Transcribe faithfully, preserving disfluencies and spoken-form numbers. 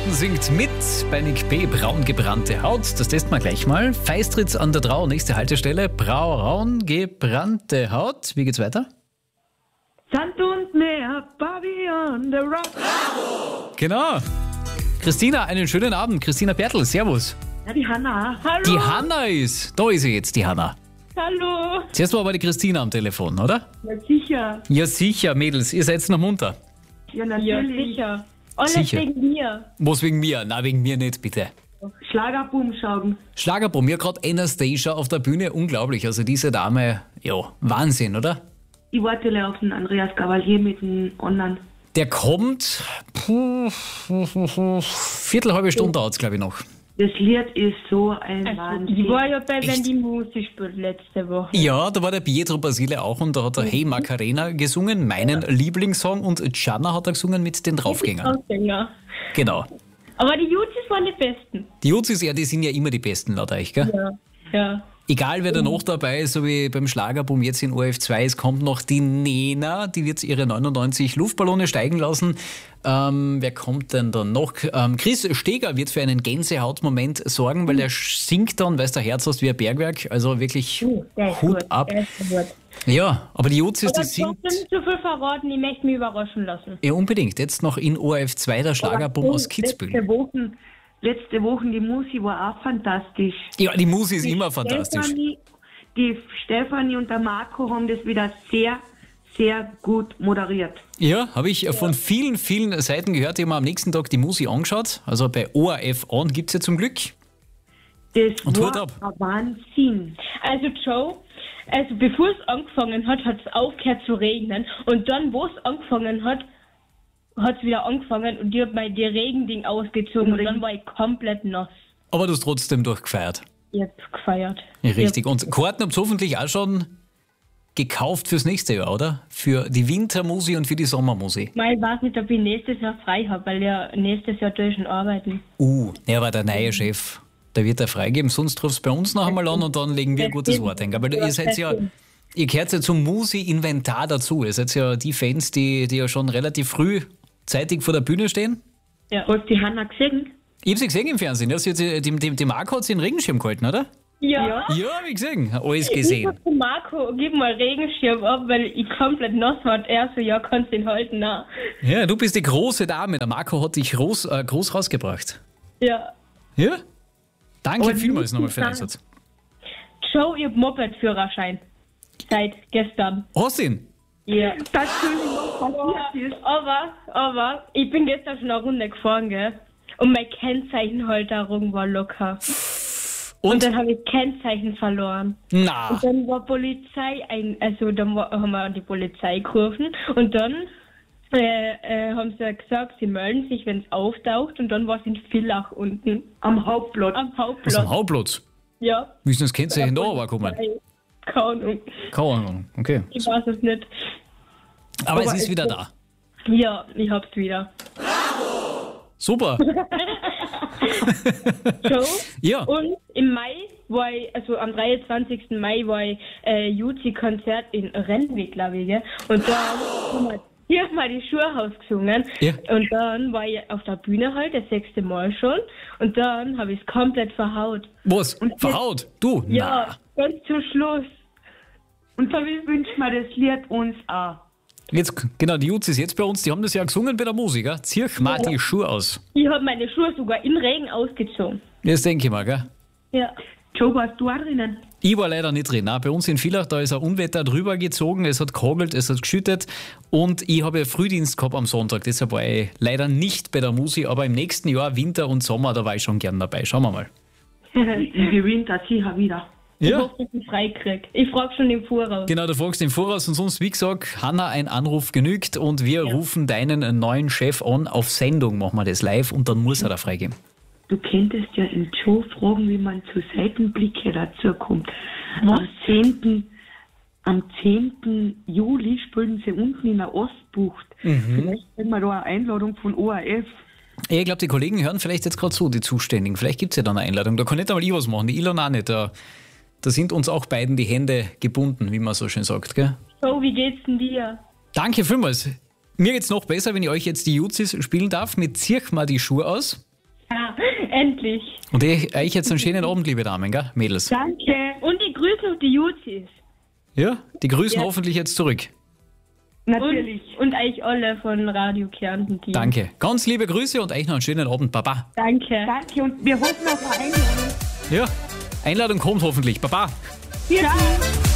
Morten singt mit bei Nick B. Braun gebrannte Haut. Das testen wir gleich mal. Feistritz an der Drau, nächste Haltestelle. Braun gebrannte Haut. Wie geht's weiter? Sand und Meer, Bobby on the Rock. Bravo! Genau. Christina, einen schönen Abend. Christina Bertel, servus. Ja, die Hanna. Hallo. Die Hanna ist. Da ist sie jetzt, die Hanna. Hallo. Zuerst war aber die Christina am Telefon, oder? Ja, sicher. Ja, sicher, Mädels. Ihr seid noch munter. Ja, Ja, natürlich. sicher. Alles Sicher. wegen mir. Was wegen mir? Na, wegen mir nicht, bitte. Schlagerboom schauen. Schlagerboom, ja, gerade Anastasia auf der Bühne, unglaublich. Also diese Dame, ja, Wahnsinn, oder? Ich warte auf den Andreas Gavalier mit dem anderen. Der kommt, puh, Viertel, halbe Stunde dauert es, glaube ich, noch. Das Lied ist so ein Also, Wahnsinn. ich war ja bei Echt? Wenn die Musik spielt letzte Woche. Ja, da war der Pietro Basile auch und da hat er Hey Macarena gesungen, meinen Lieblingssong, und Gianna hat er gesungen mit den Draufgängern. Ausgänger. Genau. Aber die Jutsis waren die besten. Die Juzis, ja, die sind ja immer die Besten laut euch, gell? Ja. Ja. Egal wer da noch dabei ist, so wie beim Schlagerboom jetzt in O R F zwei, es kommt noch die Nena, die wird ihre neunundneunzig Luftballone steigen lassen. Ähm, wer kommt denn da noch? Ähm, Chris Steger wird für einen Gänsehautmoment sorgen, weil er singt dann, weiß der Herz hast, wie ein Bergwerk. Also wirklich Uh, der ist Hut gut. ab. Der ist gut. Ja, aber die Juzis, Aber die ich sind... darf nicht zu viel verraten, ich möchte mich überraschen lassen. Ja, unbedingt. Jetzt noch in O R F zwei der Schlagerboom aus Kitzbühel. Letzte Wochen, letzte Wochen, die Musik war auch fantastisch. Ja, die Musik ist immer fantastisch. Stefanie, die Stefanie und der Marco haben das wieder sehr, sehr gut moderiert. Ja, habe ich von vielen, vielen Seiten gehört. Die haben am nächsten Tag die Musik angeschaut. Also bei O R F On gibt es ja zum Glück. Das Und Hut war ab. ein Wahnsinn. Also Joe, also bevor es angefangen hat, hat es aufgehört zu regnen. Und dann, wo es angefangen hat, hat es wieder angefangen und ich habe mein die Regending ausgezogen und dann war ich komplett nass. Aber du hast trotzdem durchgefeiert. Ich hab gefeiert. Ja, richtig. Und Karten habt ihr hoffentlich auch schon gekauft fürs nächste Jahr, oder? Für die Wintermusik und für die Sommermusik. Ich weiß nicht, ob ich nächstes Jahr frei habe, weil ja nächstes Jahr durch schon arbeiten. Uh, ja, aber der neue Chef, der wird er freigeben. Sonst rufst du bei uns noch einmal an und dann legen wir ein gutes Wort ein. Aber ihr seid ja, ihr gehört ja zum Musi-Inventar dazu. Ihr seid ja die Fans, die, die ja schon relativ frühzeitig vor der Bühne stehen. Ja. Hast du die Hanna gesehen? Ich hab sie gesehen im Fernsehen. Ja, sie hat sie, die, die, die Marco hat sie den Regenschirm gehalten, oder? Ja. Ja, hab ich gesehen. Alles Ich gesehen. hab zu Marco, gib mal Regenschirm ab, weil ich komplett nass war. Er so, ja, kannst den halten, na. Ja, du bist die große Dame. Der Marco hat dich groß, äh, groß rausgebracht. Ja. Ja? Danke Und vielmals nochmal für den muss ich Einsatz. Joe, ich hab Moped-Führerschein. Seit gestern. Hast du ihn? Ja. Das schön noch passiert ist. Aber, aber, ich bin gestern schon eine Runde gefahren, gell? Und meine Kennzeichenhalterung war locker. Und, Und? dann habe ich Kennzeichen verloren. Na, Und dann war Polizei, ein, also dann war, haben wir die Polizei gerufen und dann äh, äh, haben sie gesagt, sie melden sich, wenn es auftaucht und dann war es in Villach unten Am Hauptplatz. am was Hauptplatz. am Hauptplatz? Ja. Müssen das Kennzeichen da aber kommen? Keine Ahnung. Keine Ahnung, okay. Ich weiß es nicht. Aber, es Aber ist es wieder ist- da. Ja, ich hab's wieder. Super. So. Ja. Und im Mai war ich, also am dreiundzwanzigsten Mai war ich äh, Juzi-Konzert in Rennweg, glaube ich, gell? Und da haben wir hier mal die Schuhe ausgesungen. Ja. Und dann war ich auf der Bühne halt, das sechste Mal schon. Und dann habe ich es komplett verhaut. Was? jetzt- Verhaut? Du? Ja, ganz zum Schluss. Und da wünscht man das Lied uns auch. Na. Jetzt, genau, die Jutz ist jetzt bei uns, die haben das ja gesungen bei der Musik, gell? Zieh mal die Schuhe aus. Ich habe meine Schuhe sogar im Regen ausgezogen. Das denke ich mal, gell? Ja. Joe, warst du auch drinnen? Ich war leider nicht drin. Nein, bei uns in Villach, da ist ein Unwetter drüber gezogen, es hat gehagelt, es hat geschüttet und ich habe Frühdienst gehabt am Sonntag, deshalb war ich leider nicht bei der Musik, aber im nächsten Jahr, Winter und Sommer, da war ich schon gern dabei. Schauen wir mal. Ich gewinne das sicher wieder. Ich hoffe, dass ich frei krieg. Ich frage schon im Voraus. Genau, du fragst im Voraus und sonst, wie gesagt, Hanna, ein Anruf genügt und wir Ja. rufen deinen neuen Chef an. Auf Sendung machen wir das live und dann muss er da freigeben. Du könntest ja in Joe fragen, wie man zu Seitenblicke dazu kommt. Am zehnten Am zehnten Juli spielen sie unten in der Ostbucht. Vielleicht kriegen wir da eine Einladung von O R F. Ich glaube, die Kollegen hören vielleicht jetzt gerade zu, die Zuständigen. Vielleicht gibt es ja dann eine Einladung. Da kann nicht einmal ich was machen, die Ilona auch nicht. Da, da sind uns auch beiden die Hände gebunden, wie man so schön sagt, gell? So, wie geht's denn dir? Danke vielmals. Mir geht's noch besser, wenn ich euch jetzt die Jutzis spielen darf mit Zieh mal die Schuhe aus. Endlich. Und ich, euch jetzt einen schönen Abend, liebe Damen, gell? Mädels. Danke. Und die grüßen noch die Juzis. Ja, die grüßen Ja. hoffentlich jetzt zurück. Natürlich. Und, und euch alle von Radio Kärnten Team. Danke. Ganz liebe Grüße und euch noch einen schönen Abend. Baba. Danke. Danke und wir hoffen auf eine Einladung. Ja, Einladung kommt hoffentlich. Baba. Ciao.